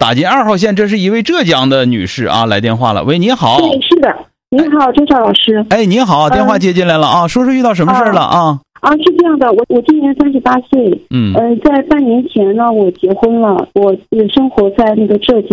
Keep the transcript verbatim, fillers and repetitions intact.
打进二号线，这是一位浙江的女士啊，来电话了。喂，你好。 对，是的。你好，周少老师。 哎，你好，电话接进来了啊，说说遇到什么事儿了啊？ 啊，是这样的，我我今年三十八岁， 嗯， 呃，在半年前呢，我结婚了，我也生活在那个浙江。